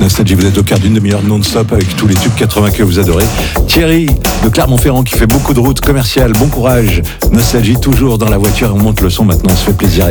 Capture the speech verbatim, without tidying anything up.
Nostalgie. Vous êtes au cœur d'une demi-heure non-stop avec tous les tubes quatre-vingts que vous adorez. Thierry de Clermont-Ferrand qui fait beaucoup de routes commerciales. Bon courage. Nostalgie toujours dans la voiture. On monte le son maintenant. On se fait plaisir.